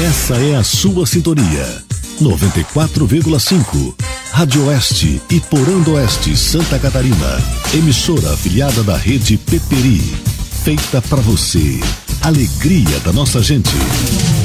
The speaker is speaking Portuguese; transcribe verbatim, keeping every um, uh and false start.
Essa é a sua sintonia. noventa e quatro vírgula cinco. Rádio Oeste, Iporã do Oeste, Santa Catarina. Emissora afiliada da rede Peperi. Feita para você. Alegria da nossa gente.